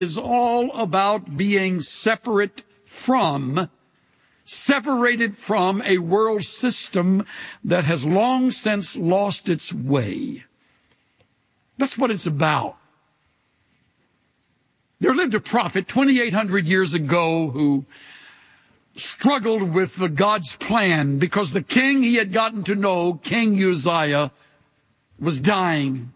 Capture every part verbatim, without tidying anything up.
is all about being separate from, separated from a world system that has long since lost its way. That's what it's about. There lived a prophet twenty-eight hundred years ago who struggled with the God's plan because the king he had gotten to know, King Uzziah, was dying,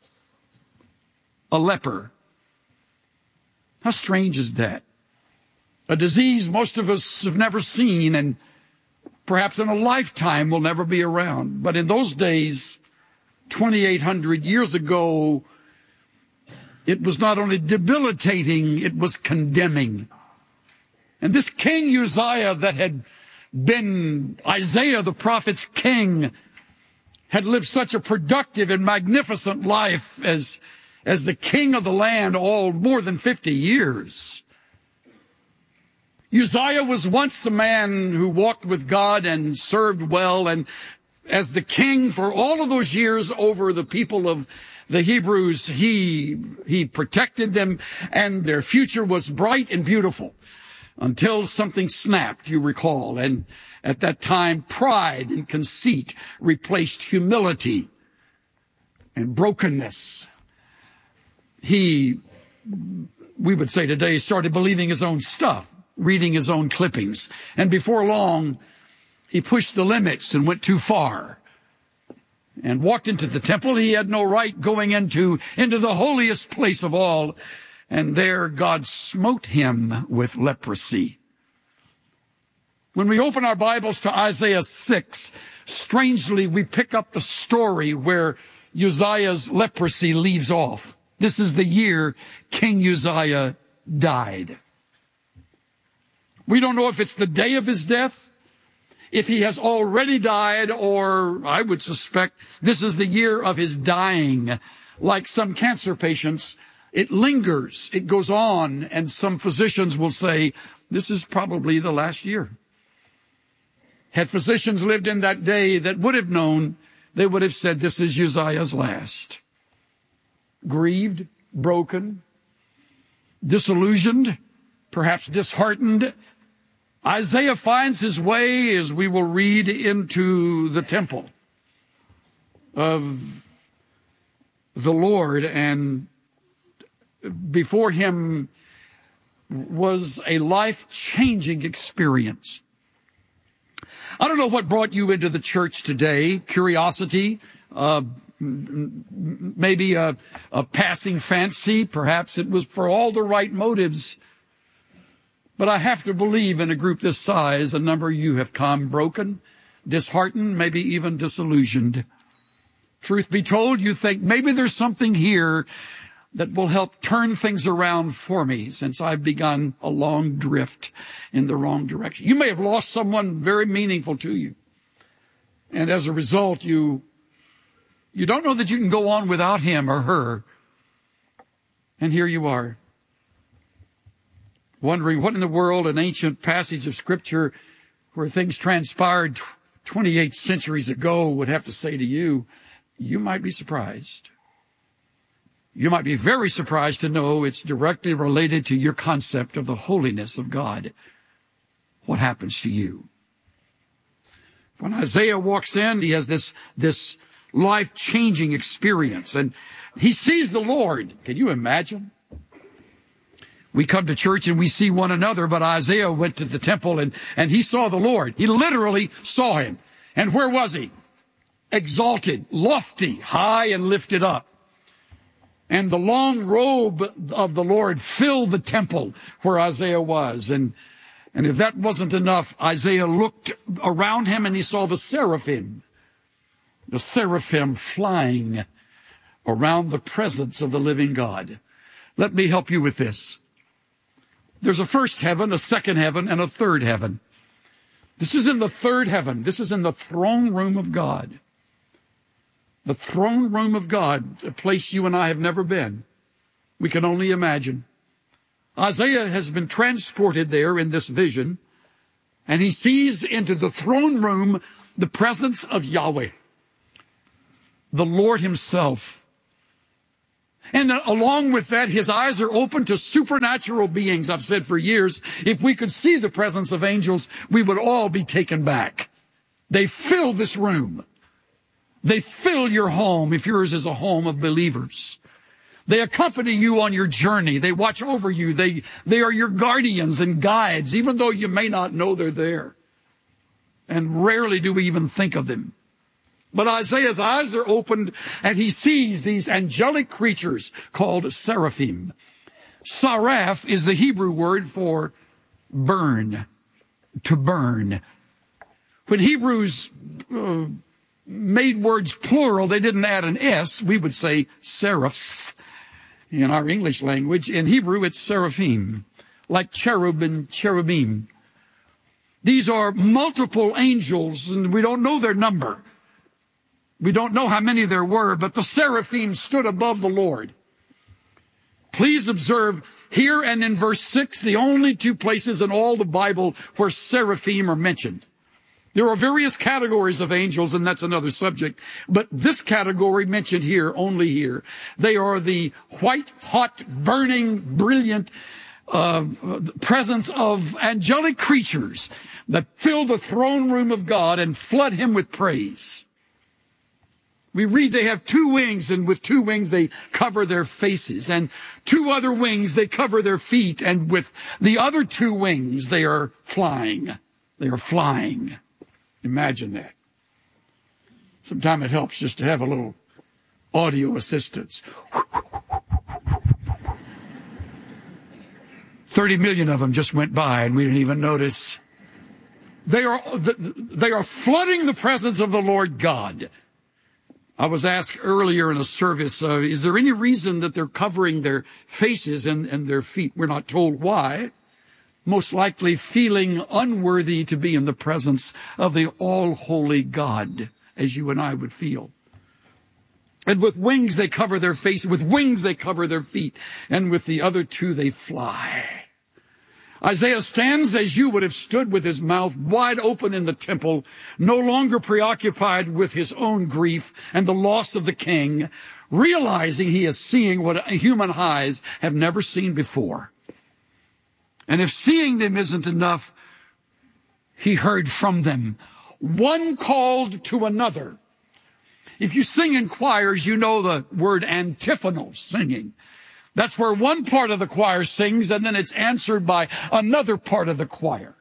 a leper. How strange is that? A disease most of us have never seen and perhaps in a lifetime will never be around. But in those days, twenty-eight hundred years ago, it was not only debilitating, it was condemning. And this King Uzziah that had been Isaiah the prophet's king had lived such a productive and magnificent life as as the king of the land all more than fifty years. Uzziah was once a man who walked with God and served well, and as the king for all of those years over the people of the Hebrews, he, he protected them, and their future was bright and beautiful until something snapped, you recall, and at that time pride and conceit replaced humility and brokenness. He, we would say today, started believing his own stuff, reading his own clippings. And before long, he pushed the limits and went too far and walked into the temple he had no right going into, into the holiest place of all. And there God smote him with leprosy. When we open our Bibles to Isaiah six, strangely, we pick up the story where Uzziah's leprosy leaves off. This is the year King Uzziah died. We don't know if it's the day of his death, if he has already died, or I would suspect this is the year of his dying. Like some cancer patients, it lingers, it goes on, and some physicians will say, this is probably the last year. Had physicians lived in that day that would have known, they would have said, this is Uzziah's last. Grieved, broken, disillusioned, perhaps disheartened, Isaiah finds his way, as we will read, into the temple of the Lord, and before him was a life-changing experience. I don't know what brought you into the church today. Curiosity, uh, maybe a, a passing fancy. Perhaps it was for all the right motives. But I have to believe in a group this size, a number of you have come broken, disheartened, maybe even disillusioned. Truth be told, you think maybe there's something here that will help turn things around for me since I've begun a long drift in the wrong direction. You may have lost someone very meaningful to you. And as a result, you, you don't know that you can go on without him or her. And here you are, wondering what in the world an ancient passage of Scripture where things transpired twenty-eight centuries ago would have to say to you. You might be surprised. You might be very surprised to know it's directly related to your concept of the holiness of God. What happens to you? When Isaiah walks in, he has this, this life-changing experience, and he sees the Lord. Can you imagine? We come to church and we see one another, but Isaiah went to the temple and, and he saw the Lord. He literally saw him. And where was he? Exalted, lofty, high and lifted up. And the long robe of the Lord filled the temple where Isaiah was. And, and if that wasn't enough, Isaiah looked around him and he saw the seraphim, the seraphim flying around the presence of the living God. Let me help you with this. There's a first heaven, a second heaven, and a third heaven. This is in the third heaven. This is in the throne room of God. The throne room of God, a place you and I have never been. We can only imagine. Isaiah has been transported there in this vision, and he sees into the throne room the presence of Yahweh, the Lord himself. And uh, along with that, his eyes are open to supernatural beings. I've said for years, if we could see the presence of angels, we would all be taken back. They fill this room. They fill your home, if yours is a home of believers. They accompany you on your journey. They watch over you. They, they are your guardians and guides, even though you may not know they're there. And rarely do we even think of them. But Isaiah's eyes are opened and he sees these angelic creatures called seraphim. Saraph is the Hebrew word for burn, to burn. When Hebrews uh, made words plural, they didn't add an S. We would say seraphs in our English language. In Hebrew, it's seraphim, like cherub and cherubim. These are multiple angels, and we don't know their number. We don't know how many there were, but the seraphim stood above the Lord. Please observe here and in verse six, the only two places in all the Bible where seraphim are mentioned. There are various categories of angels, and that's another subject, but this category mentioned here, only here. They are the white, hot, burning, brilliant uh, presence of angelic creatures that fill the throne room of God and flood him with praise. We read they have two wings, and with two wings they cover their faces, and two other wings they cover their feet, and with the other two wings they are flying. They are flying. Imagine that. Sometimes it helps just to have a little audio assistance. Thirty million of them just went by and we didn't even notice. They are, they are flooding the presence of the Lord God. I was asked earlier in a service, uh, is there any reason that they're covering their faces and, and their feet? We're not told why. Most likely feeling unworthy to be in the presence of the all-holy God, as you and I would feel. And with wings they cover their face, with wings they cover their feet, and with the other two they fly. Isaiah stands as you would have stood, with his mouth wide open in the temple, no longer preoccupied with his own grief and the loss of the king, realizing he is seeing what human eyes have never seen before. And if seeing them isn't enough, he heard from them. One called to another. If you sing in choirs, you know the word antiphonal singing. That's where one part of the choir sings, and then it's answered by another part of the choir.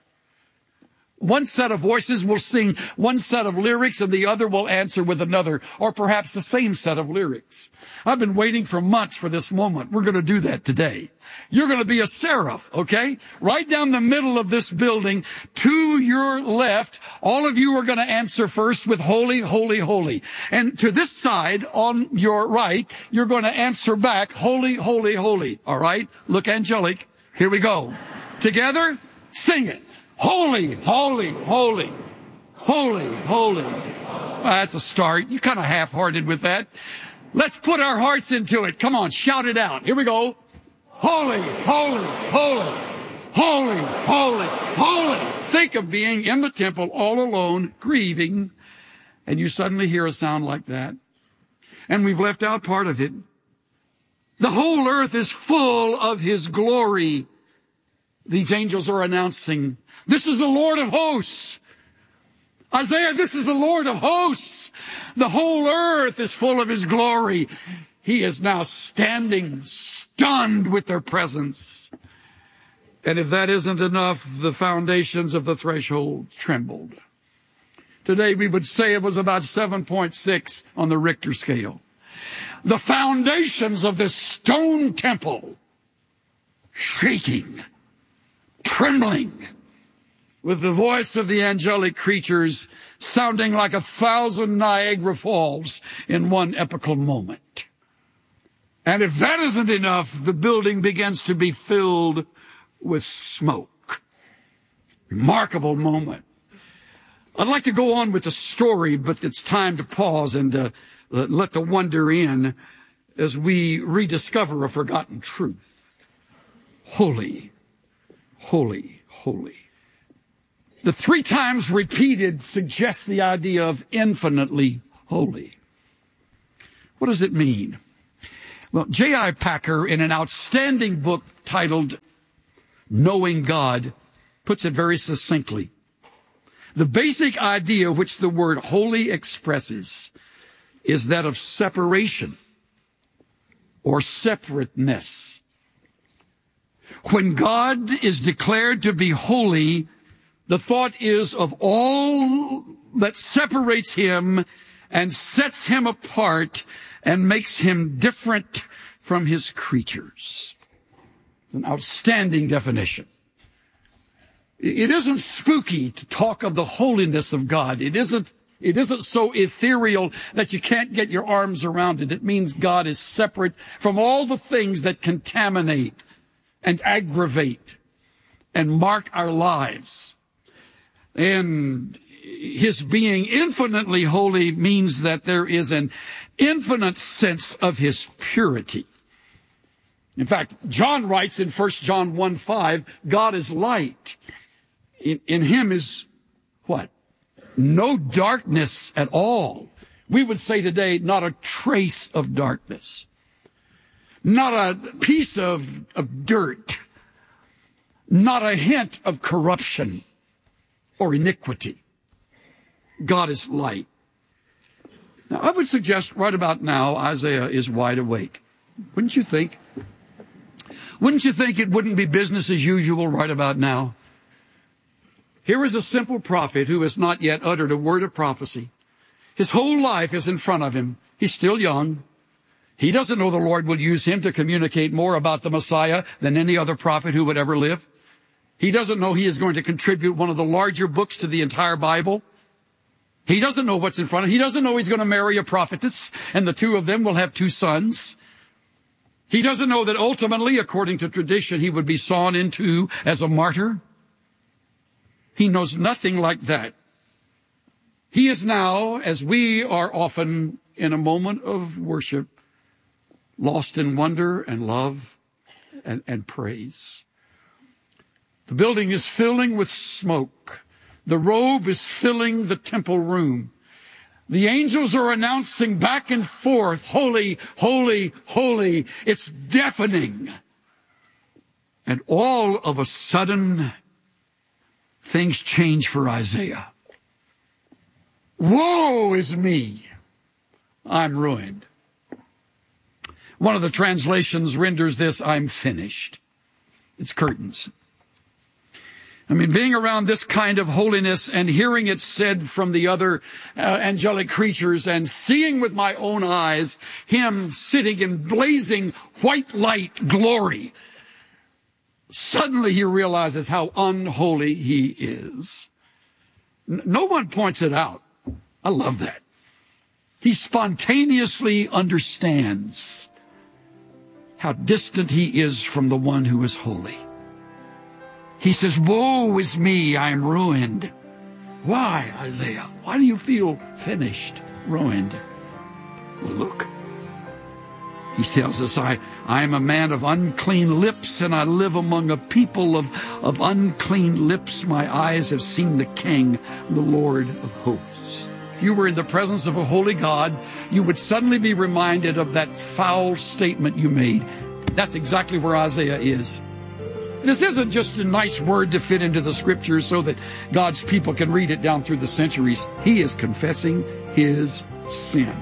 One set of voices will sing one set of lyrics, and the other will answer with another, or perhaps the same set of lyrics. I've been waiting for months for this moment. We're going to do that today. You're going to be a seraph, okay? Right down the middle of this building, to your left, all of you are going to answer first with holy, holy, holy. And to this side, on your right, you're going to answer back, holy, holy, holy. All right? Look angelic. Here we go. Together, sing it. Holy, holy, holy, holy, holy. Well, that's a start. You're kind of half-hearted with that. Let's put our hearts into it. Come on, shout it out. Here we go. Holy, holy, holy, holy, holy, holy. Think of being in the temple all alone, grieving, and you suddenly hear a sound like that. And we've left out part of it. The whole earth is full of his glory. These angels are announcing, this is the Lord of hosts. Isaiah, this is the Lord of hosts. The whole earth is full of his glory. He is now standing stunned with their presence. And if that isn't enough, the foundations of the threshold trembled. Today we would say it was about seven point six on the Richter scale. The foundations of this stone temple shaking, trembling, with the voice of the angelic creatures sounding like a thousand Niagara Falls in one epical moment. And if that isn't enough, the building begins to be filled with smoke. Remarkable moment. I'd like to go on with the story, but it's time to pause and uh, let the wonder in as we rediscover a forgotten truth. Holy, holy, holy. The three times repeated suggests the idea of infinitely holy. What does it mean? Well, J I Packer, in an outstanding book titled Knowing God, puts it very succinctly. The basic idea which the word holy expresses is that of separation or separateness. When God is declared to be holy, the thought is of all that separates him and sets him apart and makes him different from his creatures. An outstanding definition. It isn't spooky to talk of the holiness of God. It isn't, it isn't so ethereal that you can't get your arms around it. It means God is separate from all the things that contaminate and aggravate and mark our lives. And his being infinitely holy means that there is an infinite sense of his purity. In fact, John writes in First John one five, God is light. In, in him is what? No darkness at all. We would say today, not a trace of darkness. Not a piece of, of dirt. Not a hint of corruption or iniquity. God is light. Now, I would suggest right about now, Isaiah is wide awake. Wouldn't you think? Wouldn't you think it wouldn't be business as usual right about now? Here is a simple prophet who has not yet uttered a word of prophecy. His whole life is in front of him. He's still young. He doesn't know the Lord will use him to communicate more about the Messiah than any other prophet who would ever live. He doesn't know he is going to contribute one of the larger books to the entire Bible. He doesn't know what's in front of him. He doesn't know he's going to marry a prophetess, and the two of them will have two sons. He doesn't know that ultimately, according to tradition, he would be sawn in two as a martyr. He knows nothing like that. He is now, as we are often in a moment of worship, lost in wonder and love and, and praise. The building is filling with smoke. The robe is filling the temple room. The angels are announcing back and forth, holy, holy, holy. It's deafening. And all of a sudden, things change for Isaiah. Woe is me! I'm ruined. One of the translations renders this, I'm finished. It's curtains. I mean, being around this kind of holiness and hearing it said from the other uh, angelic creatures and seeing with my own eyes him sitting in blazing white light glory, suddenly he realizes how unholy he is. N- no one points it out. I love that. He spontaneously understands how distant he is from the one who is holy. He says, woe is me, I am ruined. Why, Isaiah? Why do you feel finished, ruined? Well, look. He tells us, I, I am a man of unclean lips, and I live among a people of, of unclean lips. My eyes have seen the King, the Lord of hosts. If you were in the presence of a holy God, you would suddenly be reminded of that foul statement you made. That's exactly where Isaiah is. This isn't just a nice word to fit into the scriptures so that God's people can read it down through the centuries. He is confessing his sin.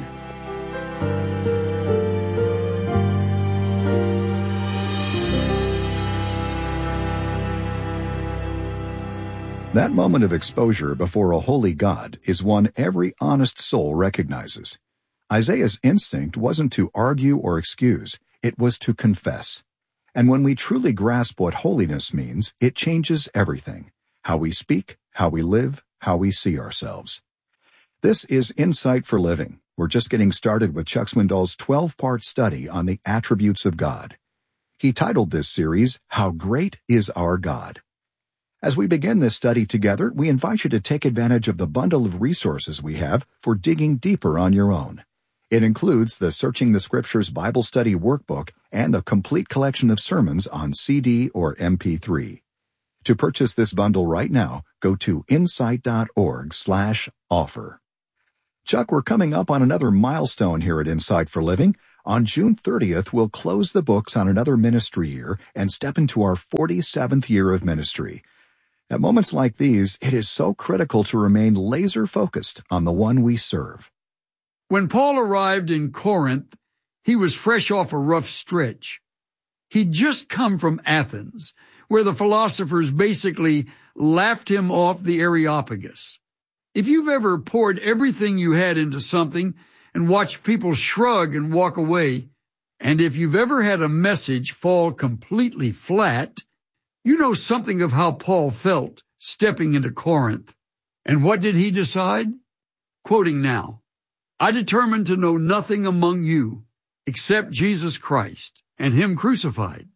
That moment of exposure before a holy God is one every honest soul recognizes. Isaiah's instinct wasn't to argue or excuse, it was to confess. And when we truly grasp what holiness means, it changes everything. How we speak, how we live, how we see ourselves. This is Insight for Living. We're just getting started with Chuck Swindoll's twelve-part study on the attributes of God. He titled this series, How Great is Our God? As we begin this study together, we invite you to take advantage of the bundle of resources we have for digging deeper on your own. It includes the Searching the Scriptures Bible Study Workbook and the complete collection of sermons on C D or M P three. To purchase this bundle right now, go to insight.org slash offer. Chuck, we're coming up on another milestone here at Insight for Living. On June thirtieth, we'll close the books on another ministry year and step into our forty-seventh year of ministry. At moments like these, it is so critical to remain laser-focused on the one we serve. When Paul arrived in Corinth, he was fresh off a rough stretch. He'd just come from Athens, where the philosophers basically laughed him off the Areopagus. If you've ever poured everything you had into something and watched people shrug and walk away, and if you've ever had a message fall completely flat, you know something of how Paul felt stepping into Corinth. And what did he decide? Quoting now, "I determined to know nothing among you except Jesus Christ and Him crucified."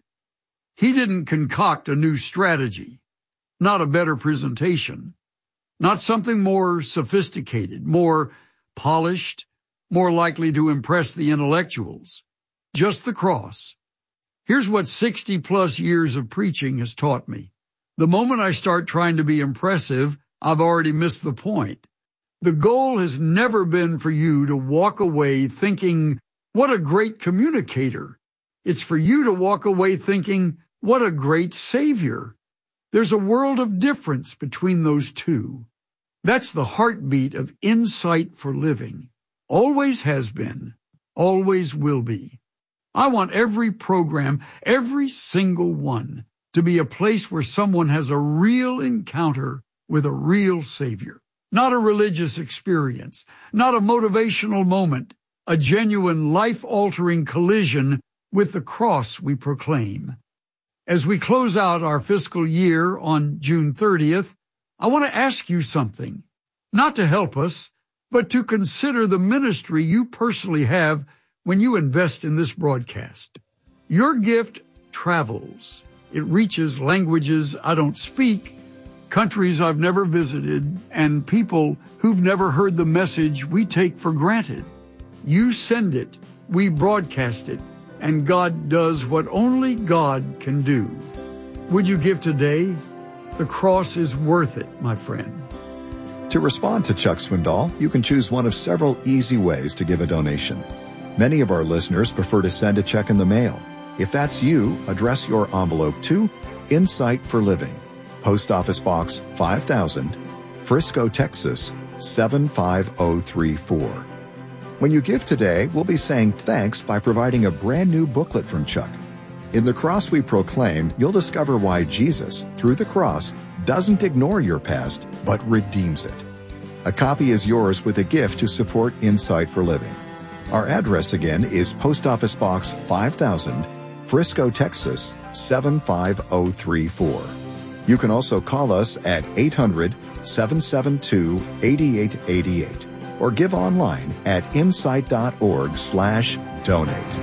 He didn't concoct a new strategy, not a better presentation, not something more sophisticated, more polished, more likely to impress the intellectuals. Just the cross. Here's what sixty-plus years of preaching has taught me. The moment I start trying to be impressive, I've already missed the point. The goal has never been for you to walk away thinking, "What a great communicator." It's for you to walk away thinking, "What a great Savior." There's a world of difference between those two. That's the heartbeat of Insight for Living. Always has been, always will be. I want every program, every single one, to be a place where someone has a real encounter with a real Savior. Not a religious experience, not a motivational moment, a genuine life-altering collision with the cross we proclaim. As we close out our fiscal year on June thirtieth, I want to ask you something, not to help us, but to consider the ministry you personally have when you invest in this broadcast. Your gift travels. It reaches languages I don't speak, countries I've never visited, and people who've never heard the message we take for granted. You send it, we broadcast it, and God does what only God can do. Would you give today? The cross is worth it, my friend. To respond to Chuck Swindoll, you can choose one of several easy ways to give a donation. Many of our listeners prefer to send a check in the mail. If that's you, address your envelope to Insight for Living, Post Office Box five thousand, Frisco, Texas seven five zero three four. When you give today, we'll be saying thanks by providing a brand new booklet from Chuck. In The Cross We Proclaim, you'll discover why Jesus, through the cross, doesn't ignore your past, but redeems it. A copy is yours with a gift to support Insight for Living. Our address again is Post Office Box five thousand, Frisco, Texas seven five zero three four. You can also call us at eight hundred, seven seven two, eight eight eight eight or give online at insight.org slash donate.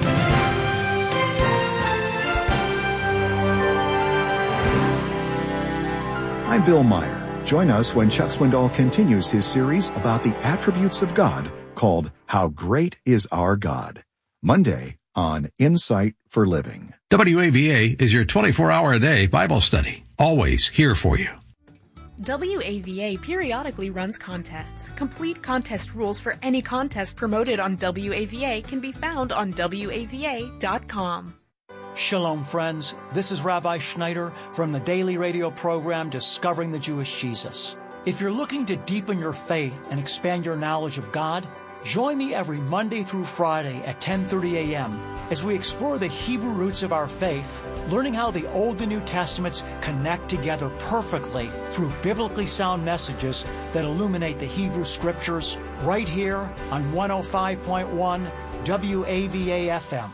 I'm Bill Meyer. Join us when Chuck Swindoll continues his series about the attributes of God called How Great Is Our God, Monday on Insight for Living. W A V A is your twenty-four hour a day Bible study, always here for you. W A V A periodically runs contests. Complete contest rules for any contest promoted on W A V A can be found on W A V A dot com. Shalom, friends. This is Rabbi Schneider from the daily radio program Discovering the Jewish Jesus. If you're looking to deepen your faith and expand your knowledge of God, join me every Monday through Friday at ten thirty a.m. as we explore the Hebrew roots of our faith, learning how the Old and New Testaments connect together perfectly through biblically sound messages that illuminate the Hebrew Scriptures right here on one oh five point one W A V A F M.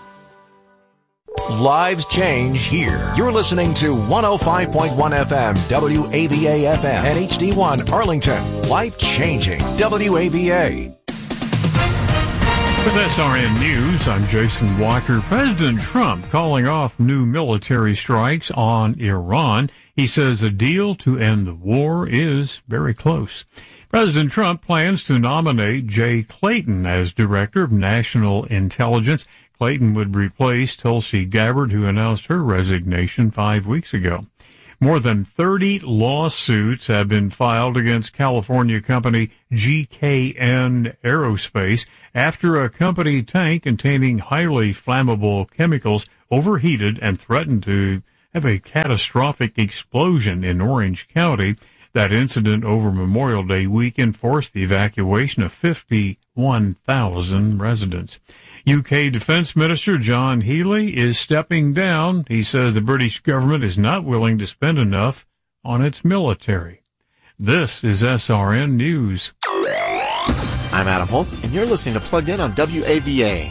Lives change here. You're listening to one oh five point one F M, W A V A F M, and H D one Arlington. Life changing W A V A. With S R N News, I'm Jason Walker. President Trump calling off new military strikes on Iran. He says a deal to end the war is very close. President Trump plans to nominate Jay Clayton as Director of National Intelligence. Clayton would replace Tulsi Gabbard, who announced her resignation five weeks ago. More than thirty lawsuits have been filed against California company G K N Aerospace after a company tank containing highly flammable chemicals overheated and threatened to have a catastrophic explosion in Orange County. That incident over Memorial Day weekend forced the evacuation of fifty-one thousand residents. U K Defense Minister John Healey is stepping down. He says the British government is not willing to spend enough on its military. This is S R N News. I'm Adam Holtz, and you're listening to Plugged In on W A V A.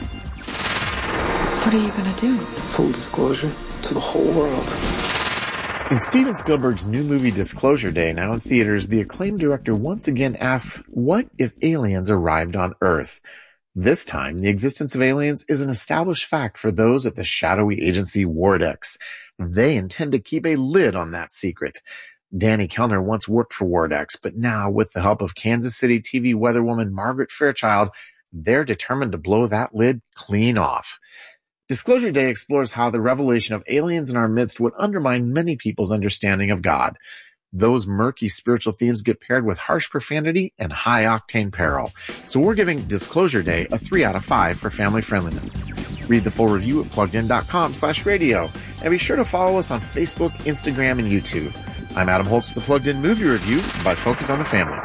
What are you going to do? Full disclosure to the whole world. In Steven Spielberg's new movie Disclosure Day, now in theaters, the acclaimed director once again asks, what if aliens arrived on Earth? This time, the existence of aliens is an established fact for those at the shadowy agency Wardex. They intend to keep a lid on that secret. Danny Kellner once worked for Wardex, but now, with the help of Kansas City T V weatherwoman Margaret Fairchild, they're determined to blow that lid clean off. Disclosure Day explores how the revelation of aliens in our midst would undermine many people's understanding of God. Those murky spiritual themes get paired with harsh profanity and high-octane peril. So we're giving Disclosure Day a three out of five for family friendliness. Read the full review at pluggedin.com slash radio. And be sure to follow us on Facebook, Instagram, and YouTube. I'm Adam Holtz with the Plugged In Movie Review by Focus on the Family.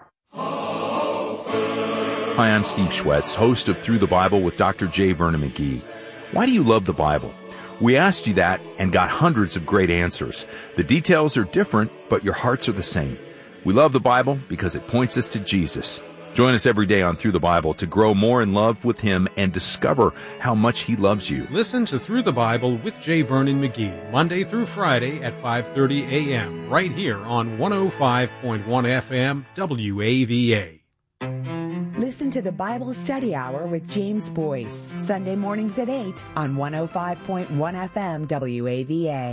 Hi, I'm Steve Schwetz, host of Through the Bible with Doctor J. Vernon McGee. Why do you love the Bible? We asked you that and got hundreds of great answers. The details are different, but your hearts are the same. We love the Bible because it points us to Jesus. Join us every day on Through the Bible to grow more in love with Him and discover how much He loves you. Listen to Through the Bible with J. Vernon McGee, Monday through Friday at five thirty a.m., right here on one oh five point one F M W A V A. Listen to the Bible Study Hour with James Boyce, Sunday mornings at eight on one oh five point one F M W A V A.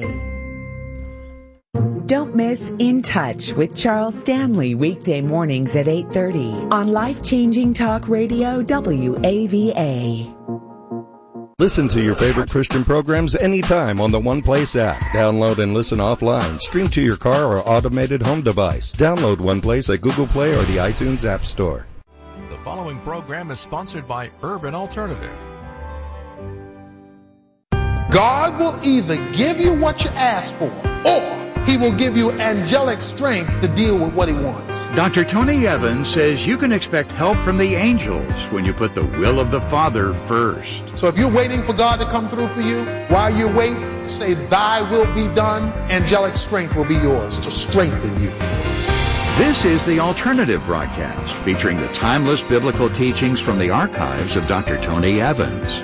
Don't miss In Touch with Charles Stanley, weekday mornings at eight thirty on Life Changing Talk Radio W A V A. Listen to your favorite Christian programs anytime on the One Place app. Download and listen offline. Stream to your car or automated home device. Download One Place at Google Play or the iTunes App Store. The following program is sponsored by Urban Alternative. God will either give you what you ask for, or He will give you angelic strength to deal with what He wants. Doctor Tony Evans says you can expect help from the angels when you put the will of the Father first. So if you're waiting for God to come through for you, while you wait, say, Thy will be done. Angelic strength will be yours to strengthen you. This is the Alternative Broadcast, featuring the timeless biblical teachings from the archives of Doctor Tony Evans.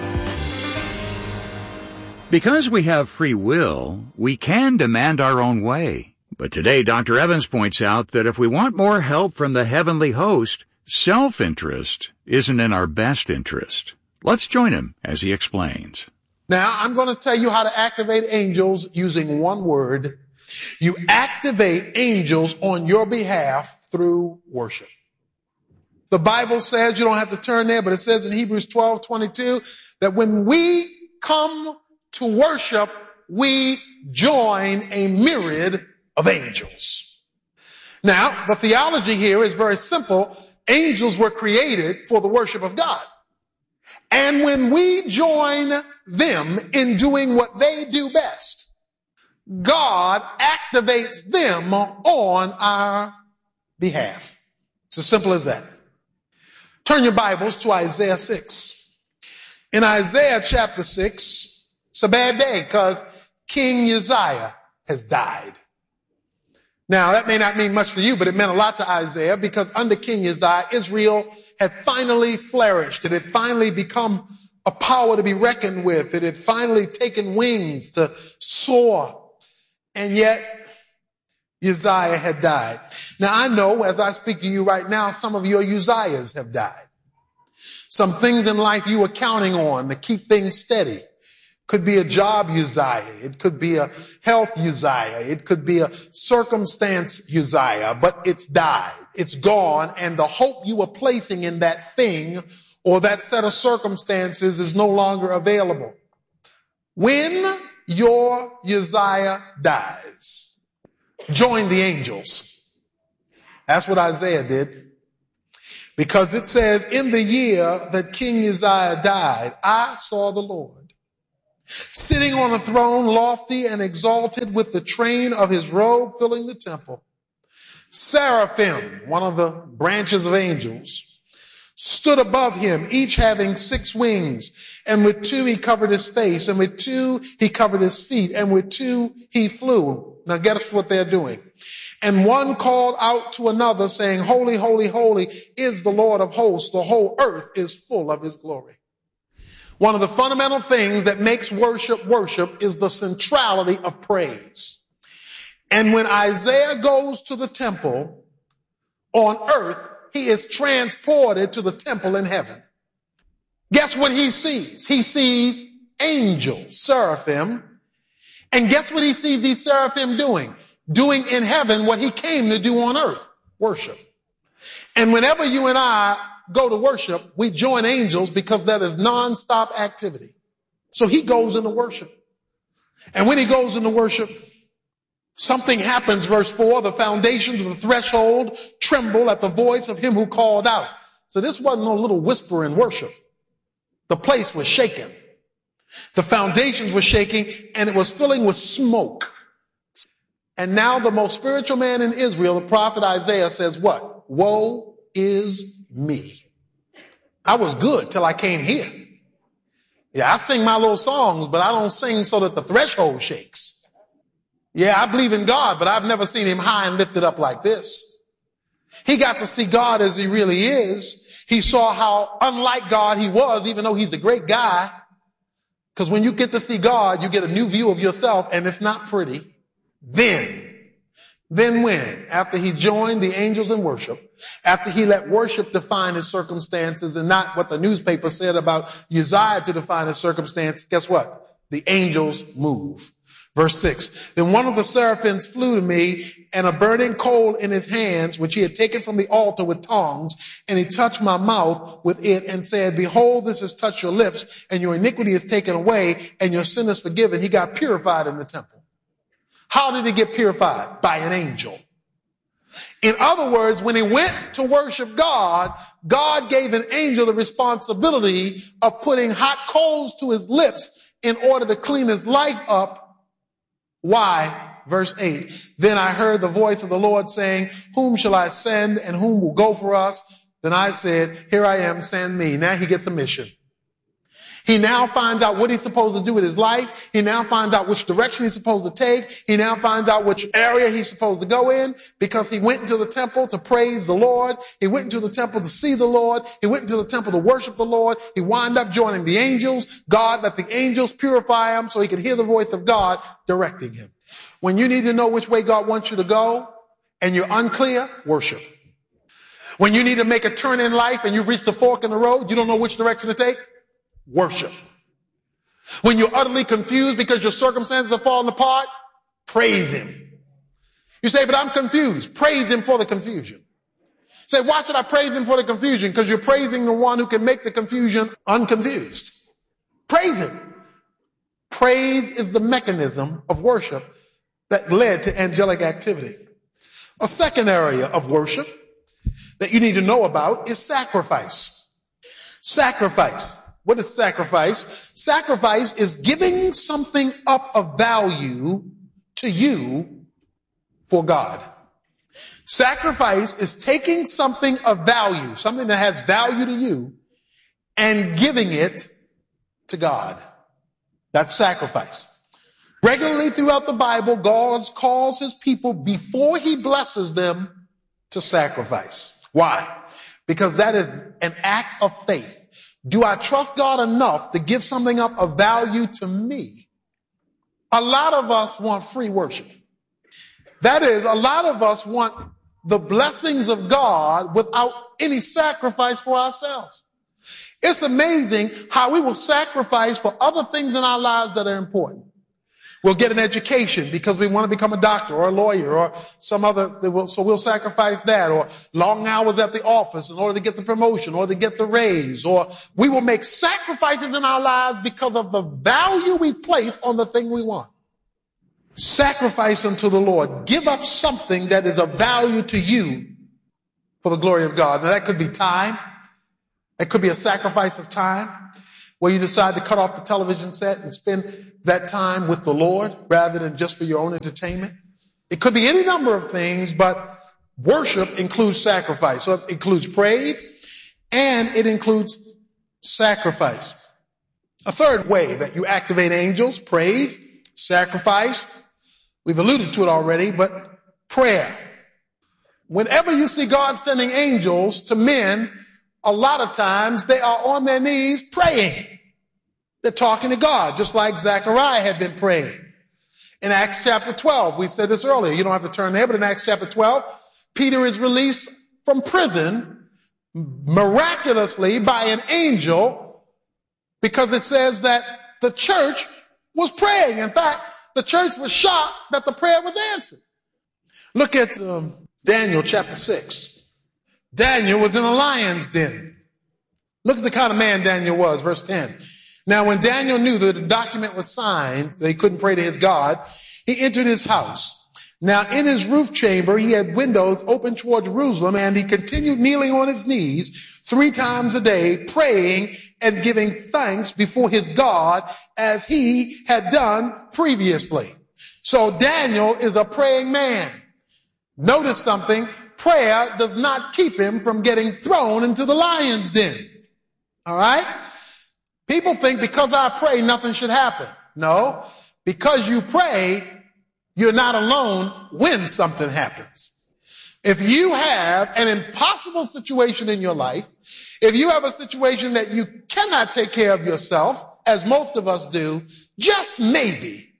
Because we have free will, we can demand our own way. But today, Doctor Evans points out that if we want more help from the heavenly host, self-interest isn't in our best interest. Let's join him as he explains. Now, I'm going to tell you how to activate angels using one word. You activate angels on your behalf through worship. The Bible says, you don't have to turn there, but it says in Hebrews twelve twenty-two that when we come to worship, we join a myriad of angels. Now, the theology here is very simple. Angels were created for the worship of God. And when we join them in doing what they do best, God activates them on our behalf. It's as simple as that. Turn your Bibles to Isaiah six. In Isaiah chapter six, it's a bad day because King Uzziah has died. Now, that may not mean much to you, but it meant a lot to Isaiah because under King Uzziah, Israel had finally flourished. It had finally become a power to be reckoned with. It had finally taken wings to soar. And yet, Uzziah had died. Now, I know as I speak to you right now, some of your Uzziahs have died. Some things in life you were counting on to keep things steady. Could be a job Uzziah. It could be a health Uzziah. It could be a circumstance Uzziah, but it's died. It's gone, and the hope you were placing in that thing or that set of circumstances is no longer available. When your Uzziah dies, join the angels. That's what Isaiah did. Because it says, in the year that King Uzziah died, I saw the Lord sitting on a throne, lofty and exalted, with the train of his robe filling the temple. Seraphim, one of the branches of angels, stood above him, each having six wings. And with two he covered his face, and with two he covered his feet, and with two he flew. Now guess what they're doing. And one called out to another, saying, Holy, holy, holy is the Lord of hosts. The whole earth is full of his glory. One of the fundamental things that makes worship worship is the centrality of praise. And when Isaiah goes to the temple on earth, he is transported to the temple in heaven. Guess what he sees? He sees angels, seraphim. And guess what he sees these seraphim doing? Doing in heaven what he came to do on earth, worship. And whenever you and I go to worship, we join angels because that is nonstop activity. So he goes into worship. And when he goes into worship, something happens, verse four, the foundations of the threshold tremble at the voice of him who called out. So this wasn't no little whisper in worship. The place was shaken. The foundations were shaking, and it was filling with smoke. And now the most spiritual man in Israel, the prophet Isaiah, says what? Woe is me. I was good till I came here. Yeah, I sing my little songs, but I don't sing so that the threshold shakes. Yeah, I believe in God, but I've never seen him high and lifted up like this. He got to see God as he really is. He saw how unlike God he was, even though he's a great guy. Because when you get to see God, you get a new view of yourself, and it's not pretty. Then, then when? After he joined the angels in worship, after he let worship define his circumstances and not what the newspaper said about Uzziah to define his circumstance, guess what? The angels move. Verse six, then one of the seraphims flew to me, and a burning coal in his hands, which he had taken from the altar with tongs, and he touched my mouth with it and said, behold, this has touched your lips, and your iniquity is taken away, and your sin is forgiven. He got purified in the temple. How did he get purified? By an angel. In other words, when he went to worship God, God gave an angel the responsibility of putting hot coals to his lips in order to clean his life up. Why? Verse eight. Then I heard the voice of the Lord saying, whom shall I send, and whom will go for us? Then I said, here I am, send me. Now he gets a mission. He now finds out what he's supposed to do with his life. He now finds out which direction he's supposed to take. He now finds out which area he's supposed to go in, because he went into the temple to praise the Lord. He went into the temple to see the Lord. He went into the temple to worship the Lord. He wound up joining the angels. God let the angels purify him so he could hear the voice of God directing him. When you need to know which way God wants you to go and you're unclear, worship. When you need to make a turn in life and you've reached the fork in the road, you don't know which direction to take, worship. When you're utterly confused because your circumstances are falling apart, praise him. You say, but I'm confused. Praise him for the confusion. Say, why should I praise him for the confusion? Because you're praising the one who can make the confusion unconfused. Praise him. Praise is the mechanism of worship that led to angelic activity. A second area of worship that you need to know about is sacrifice. Sacrifice. What is sacrifice? Sacrifice is giving something up of value to you for God. Sacrifice is taking something of value, something that has value to you, and giving it to God. That's sacrifice. Regularly throughout the Bible, God calls his people before he blesses them to sacrifice. Why? Because that is an act of faith. Do I trust God enough to give something up of value to me? A lot of us want free worship. That is, a lot of us want the blessings of God without any sacrifice for ourselves. It's amazing how we will sacrifice for other things in our lives that are important. We'll get an education because we want to become a doctor or a lawyer or some other, so we'll sacrifice that, or long hours at the office in order to get the promotion or to get the raise, or we will make sacrifices in our lives because of the value we place on the thing we want. Sacrifice unto the Lord. Give up something that is of value to you for the glory of God. Now that could be time. It could be a sacrifice of time, where you decide to cut off the television set and spend that time with the Lord rather than just for your own entertainment. It could be any number of things, but worship includes sacrifice. So it includes praise and it includes sacrifice. A third way that you activate angels: praise, sacrifice. We've alluded to it already, but prayer. Whenever you see God sending angels to men, a lot of times they are on their knees praying. They're talking to God, just like Zechariah had been praying. In Acts chapter twelve, we said this earlier, you don't have to turn there, but in Acts chapter twelve, Peter is released from prison miraculously by an angel, because it says that the church was praying. In fact, the church was shocked that the prayer was answered. Look at um, Daniel chapter six. Daniel was in a lion's den. Look at the kind of man Daniel was, verse ten. Now, when Daniel knew that the document was signed, they couldn't pray to his God, he entered his house. Now, in his roof chamber, he had windows open toward Jerusalem, and he continued kneeling on his knees three times a day, praying and giving thanks before his God as he had done previously. So Daniel is a praying man. Notice something. Prayer does not keep him from getting thrown into the lion's den. All right? People think because I pray, nothing should happen. No. Because you pray, you're not alone when something happens. If you have an impossible situation in your life, if you have a situation that you cannot take care of yourself, as most of us do, just maybe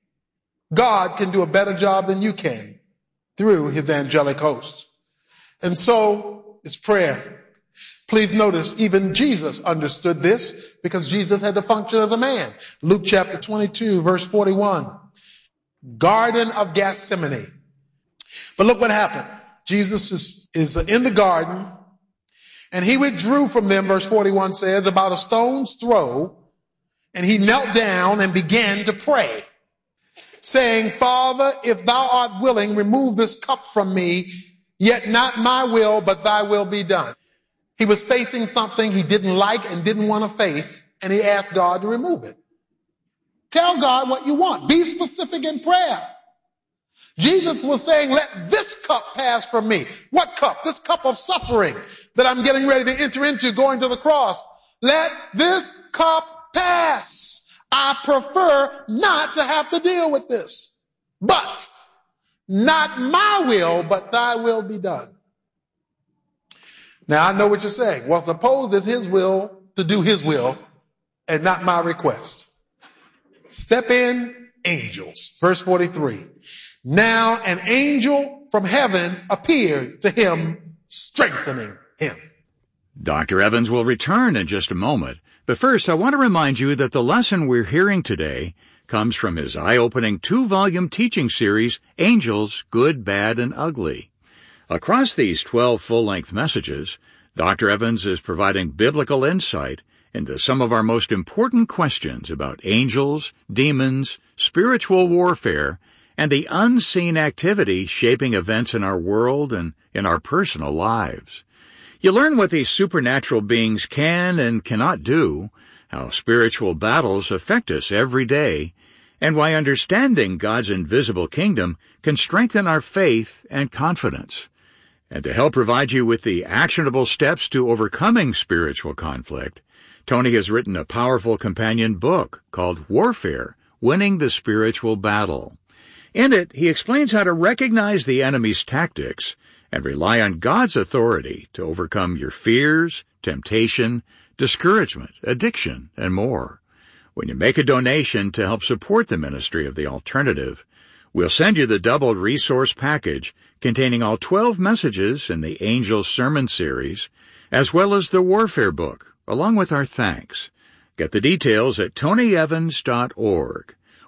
God can do a better job than you can through his angelic host. And so it's prayer. Please notice, even Jesus understood this, because Jesus had to function as a man. Luke chapter twenty-two, verse forty-one. Garden of Gethsemane. But look what happened. Jesus is, is in the garden, and he withdrew from them, verse forty-one says, about a stone's throw, and he knelt down and began to pray, saying, Father, if thou art willing, remove this cup from me, yet not my will, but thy will be done. He was facing something he didn't like and didn't want to face, and he asked God to remove it. Tell God what you want. Be specific in prayer. Jesus was saying, let this cup pass from me. What cup? This cup of suffering that I'm getting ready to enter into going to the cross. Let this cup pass. I prefer not to have to deal with this. But not my will, but thy will be done. Now, I know what you're saying. Well, suppose it's his will to do his will and not my request. Step in, angels. Verse forty-three. Now an angel from heaven appeared to him, strengthening him. Doctor Evans will return in just a moment. But first, I want to remind you that the lesson we're hearing today comes from his eye-opening two-volume teaching series, Angels, Good, Bad, and Ugly. Across these twelve full-length messages, Doctor Evans is providing biblical insight into some of our most important questions about angels, demons, spiritual warfare, and the unseen activity shaping events in our world and in our personal lives. You learn what these supernatural beings can and cannot do, how spiritual battles affect us every day, and why understanding God's invisible kingdom can strengthen our faith and confidence. And to help provide you with the actionable steps to overcoming spiritual conflict, Tony has written a powerful companion book called Warfare, Winning the Spiritual Battle. In it, he explains how to recognize the enemy's tactics and rely on God's authority to overcome your fears, temptation, discouragement, addiction, and more. When you make a donation to help support the ministry of The Alternative, we'll send you the doubled resource package containing all twelve messages in the Angels Sermon Series, as well as the Warfare book, along with our thanks. Get the details at tony evans dot org.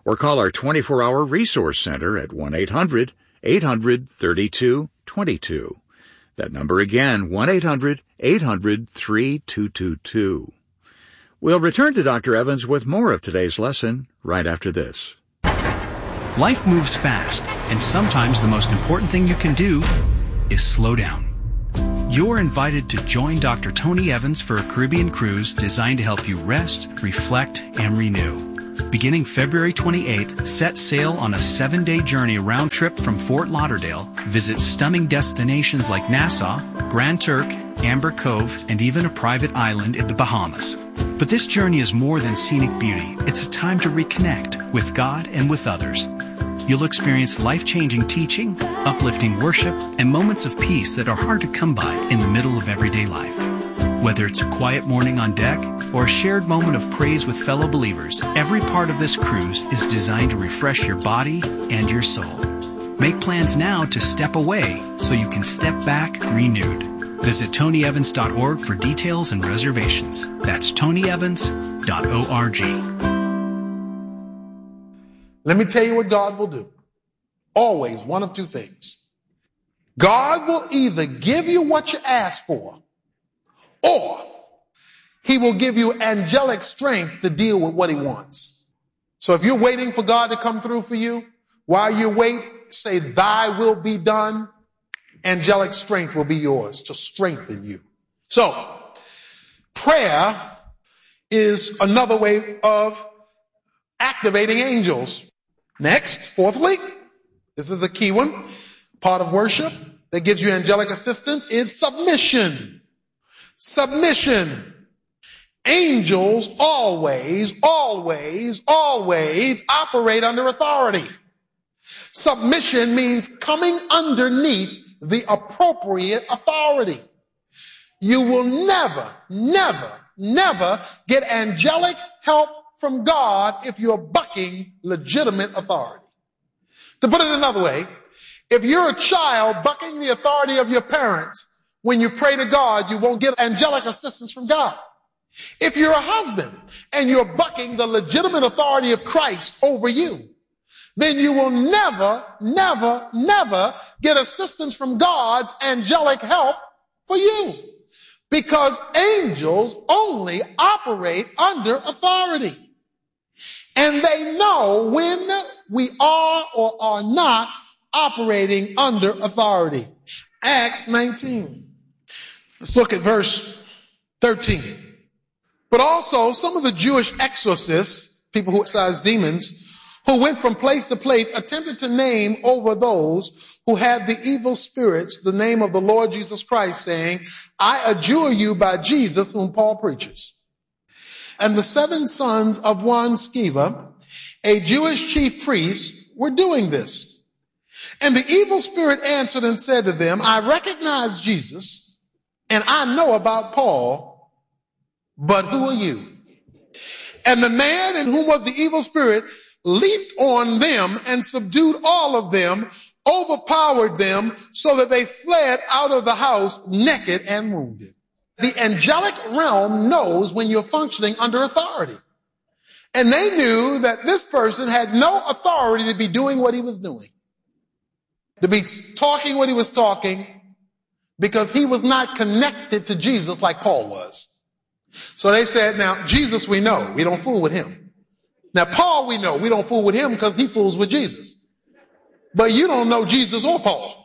or call our twenty-four hour resource center at one eight hundred eight hundred thirty-two twenty-two. That number again, one eight hundred eight hundred thirty-two twenty-two. We'll return to Doctor Evans with more of today's lesson right after this. Life moves fast, and sometimes the most important thing you can do is slow down. You're invited to join Doctor Tony Evans for a Caribbean cruise designed to help you rest, reflect, and renew. Beginning February twenty-eighth, set sail on a seven-day journey round trip from Fort Lauderdale. Visit stunning destinations like Nassau, Grand Turk, Amber Cove, and even a private island in the Bahamas. But this journey is more than scenic beauty. It's a time to reconnect with God and with others. You'll experience life-changing teaching, uplifting worship, and moments of peace that are hard to come by in the middle of everyday life. Whether it's a quiet morning on deck or a shared moment of praise with fellow believers, every part of this cruise is designed to refresh your body and your soul. Make plans now to step away so you can step back renewed. Visit tony evans dot org for details and reservations. That's tony evans dot org. Let me tell you what God will do. Always one of two things. God will either give you what you ask for, or he will give you angelic strength to deal with what he wants. So if you're waiting for God to come through for you, while you wait, say, thy will be done. Angelic strength will be yours to strengthen you. So prayer is another way of activating angels. Next, fourthly, this is a key one, part of worship that gives you angelic assistance is submission. Submission. Angels always, always, always operate under authority. Submission means coming underneath the appropriate authority. You will never, never, never get angelic help from God if you're bucking legitimate authority. To put it another way, if you're a child bucking the authority of your parents, when you pray to God, you won't get angelic assistance from God. If you're a husband and you're bucking the legitimate authority of Christ over you, then you will never, never, never get assistance from God's angelic help for you. Because angels only operate under authority. And they know when we are or are not operating under authority. Acts nineteen. Let's look at verse thirteen. But also some of the Jewish exorcists, people who exorcise demons, who went from place to place, attempted to name over those who had the evil spirits the name of the Lord Jesus Christ, saying, I adjure you by Jesus whom Paul preaches. And the seven sons of one Sceva, a Jewish chief priest, were doing this. And the evil spirit answered and said to them, I recognize Jesus, and I know about Paul, but who are you? And the man in whom was the evil spirit leaped on them and subdued all of them, overpowered them, so that they fled out of the house naked and wounded. The angelic realm knows when you're functioning under authority. And they knew that this person had no authority to be doing what he was doing, to be talking what he was talking, because he was not connected to Jesus like Paul was. So they said, now, Jesus we know, we don't fool with him. Now, Paul we know, we don't fool with him because he fools with Jesus. But you don't know Jesus or Paul.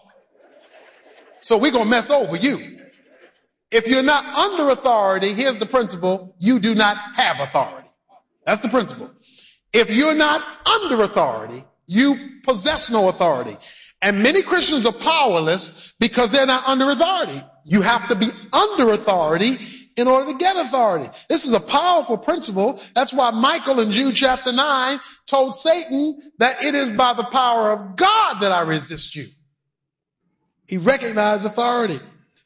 So we're going to mess over you. If you're not under authority, here's the principle, you do not have authority. That's the principle. If you're not under authority, you possess no authority. And many Christians are powerless because they're not under authority. You have to be under authority in order to get authority. This is a powerful principle. That's why Michael in Jude chapter nine told Satan that it is by the power of God that I resist you. He recognized authority.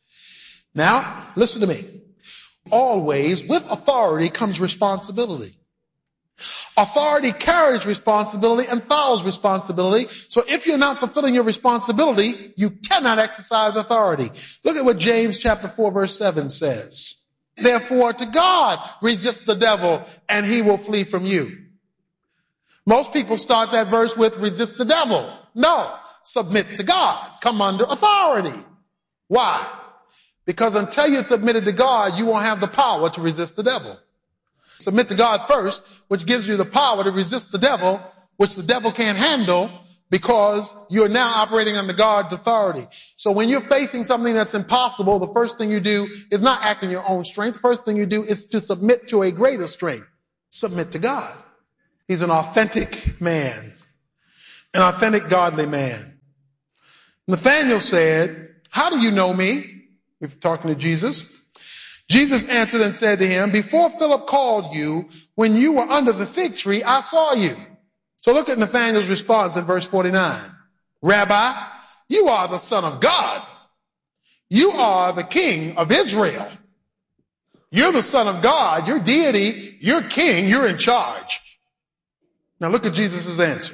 Now, listen to me. Always with authority comes responsibility. Authority carries responsibility and follows responsibility. So if you're not fulfilling your responsibility, you cannot exercise authority. Look at what James chapter four verse seven says. Therefore to God resist the devil and he will flee from you. Most people start that verse with resist the devil. No, submit to God. Come under authority. Why? Because until you're submitted to God, you won't have the power to resist the devil. Submit to God first, which gives you the power to resist the devil, which the devil can't handle, because you're now operating under God's authority. So when you're facing something that's impossible, the first thing you do is not act in your own strength. The first thing you do is to submit to a greater strength. Submit to God. He's an authentic man, an authentic godly man. Nathanael said, how do you know me? If talking to Jesus. Jesus answered and said to him, before Philip called you, when you were under the fig tree, I saw you. So look at Nathanael's response in verse forty-nine. Rabbi, you are the Son of God. You are the King of Israel. You're the Son of God. You're deity. You're king. You're in charge. Now look at Jesus' answer.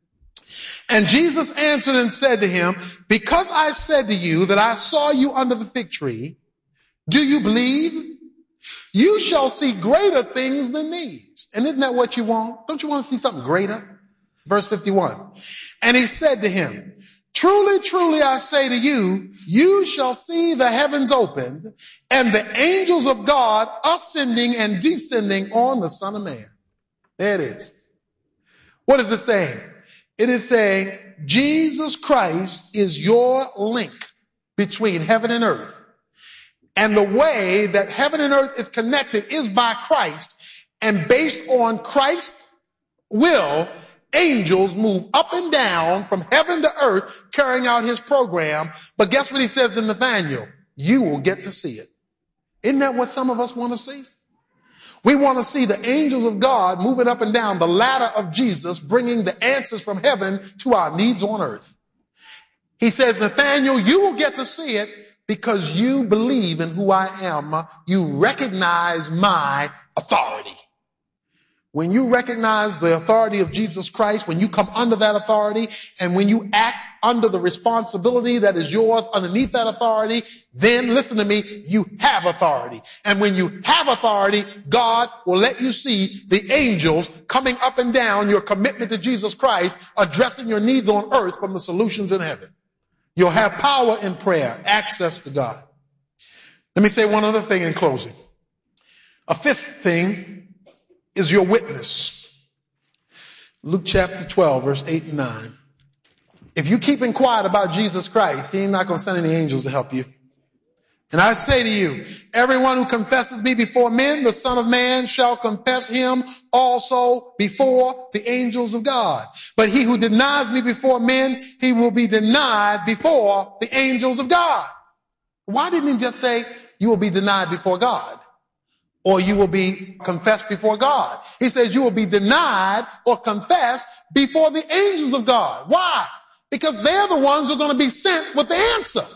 And Jesus answered and said to him, because I said to you that I saw you under the fig tree, do you believe? You shall see greater things than these. And isn't that what you want? Don't you want to see something greater? Verse fifty-one. And he said to him, truly, truly, I say to you, you shall see the heavens opened and the angels of God ascending and descending on the Son of Man. There it is. What is it saying? It is saying Jesus Christ is your link between heaven and earth. And the way that heaven and earth is connected is by Christ. And based on Christ's will, angels move up and down from heaven to earth, carrying out his program. But guess what he says to Nathanael? You will get to see it. Isn't that what some of us want to see? We want to see the angels of God moving up and down the ladder of Jesus, bringing the answers from heaven to our needs on earth. He says, Nathanael, you will get to see it because you believe in who I am. You recognize my authority. When you recognize the authority of Jesus Christ, when you come under that authority, and when you act under the responsibility that is yours underneath that authority, then listen to me, you have authority. And when you have authority, God will let you see the angels coming up and down your commitment to Jesus Christ, addressing your needs on earth from the solutions in heaven. You'll have power in prayer, access to God. Let me say one other thing in closing. A fifth thing is your witness. Luke chapter twelve, verse eight and nine. If you keep quiet about Jesus Christ, he ain't not going to send any angels to help you. And I say to you, everyone who confesses me before men, the Son of Man shall confess him also before the angels of God. But he who denies me before men, he will be denied before the angels of God. Why didn't he just say you will be denied before God? Or you will be confessed before God. He says you will be denied or confessed before the angels of God. Why? Because they're the ones who are going to be sent with the answer.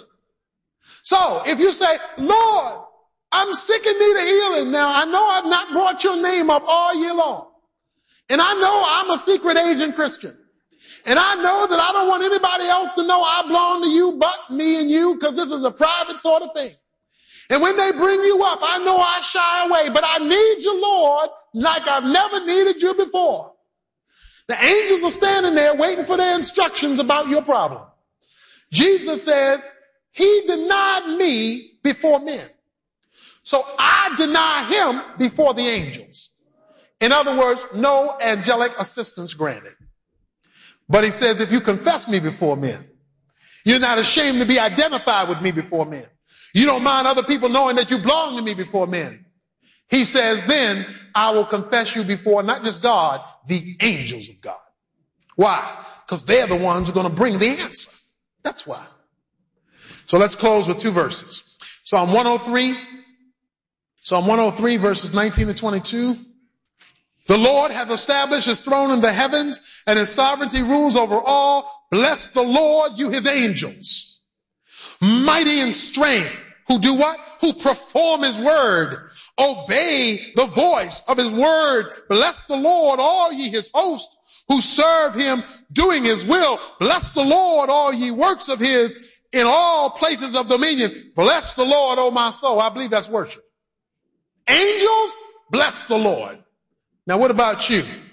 So if you say, Lord, I'm sick and need a healing. Now, I know I've not brought your name up all year long. And I know I'm a secret agent Christian. And I know that I don't want anybody else to know I belong to you but me and you, because this is a private sort of thing. And when they bring you up, I know I shy away, but I need you, Lord, like I've never needed you before. The angels are standing there waiting for their instructions about your problem. Jesus says, he denied me before men. So I deny him before the angels. In other words, no angelic assistance granted. But he says, if you confess me before men, you're not ashamed to be identified with me before men. You don't mind other people knowing that you belong to me before men. He says, then I will confess you before not just God, the angels of God. Why? Because they're the ones who are going to bring the answer. That's why. So let's close with two verses. Psalm one oh three. Psalm one oh three, verses nineteen to twenty-two. The Lord hath established his throne in the heavens, and his sovereignty rules over all. Bless the Lord, you his angels, mighty in strength, who do what? Who perform his word. Obey the voice of his word. Bless the Lord, all ye his hosts, who serve him, doing his will. Bless the Lord, all ye works of his, in all places of dominion. Bless the Lord, O my soul. I believe that's worship. Angels, bless the Lord. Now what about you?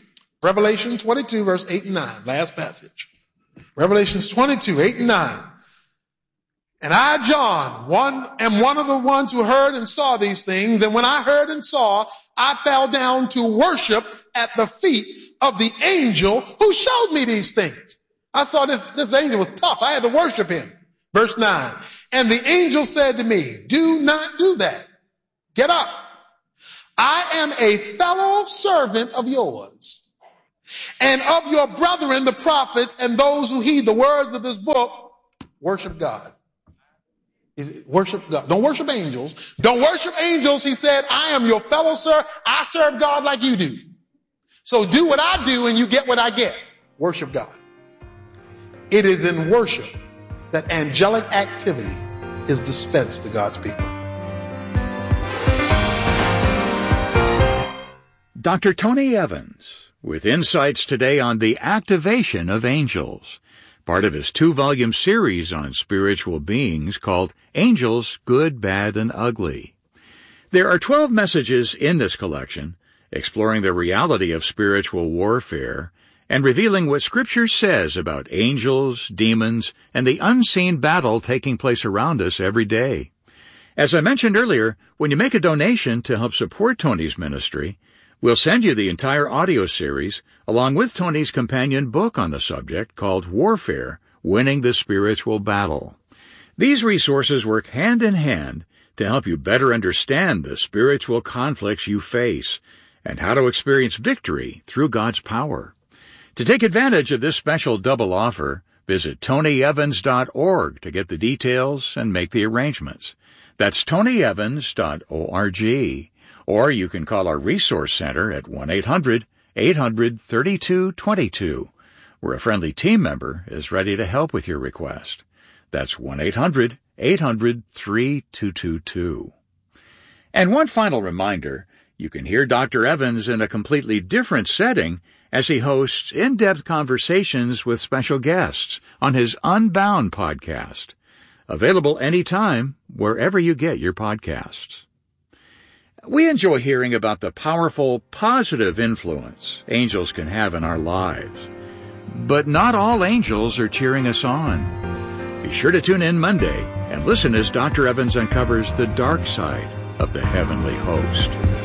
Revelation twenty-two, verse eight and nine, last passage. Revelations twenty-two, eight and nine. And I, John, one, am one of the ones who heard and saw these things. And when I heard and saw, I fell down to worship at the feet of the angel who showed me these things. I saw this, this angel was tough. I had to worship him. Verse nine. And the angel said to me, do not do that. Get up. I am a fellow servant of yours and of your brethren, the prophets, and those who heed the words of this book. Worship God. Worship God. Don't worship angels. Don't worship angels. He said, I am your fellow servant. I serve God like you do. So do what I do and you get what I get. Worship God. It is in worship that angelic activity is dispensed to God's people. Doctor Tony Evans, with insights today on the activation of angels, part of his two-volume series on spiritual beings called Angels, Good, Bad, and Ugly. There are twelve messages in this collection, exploring the reality of spiritual warfare and revealing what Scripture says about angels, demons, and the unseen battle taking place around us every day. As I mentioned earlier, when you make a donation to help support Tony's ministry, we'll send you the entire audio series, along with Tony's companion book on the subject called Warfare, Winning the Spiritual Battle. These resources work hand in hand to help you better understand the spiritual conflicts you face and how to experience victory through God's power. To take advantage of this special double offer, visit tony evans dot org to get the details and make the arrangements. That's tony evans dot org. Or you can call our Resource Center at one eight hundred eight hundred thirty-two twenty-two, where a friendly team member is ready to help with your request. That's one eight hundred eight hundred thirty-two twenty-two. And one final reminder, you can hear Doctor Evans in a completely different setting as he hosts in-depth conversations with special guests on his Unbound podcast, available anytime wherever you get your podcasts. We enjoy hearing about the powerful, positive influence angels can have in our lives. But not all angels are cheering us on. Be sure to tune in Monday and listen as Doctor Evans uncovers the dark side of the heavenly host.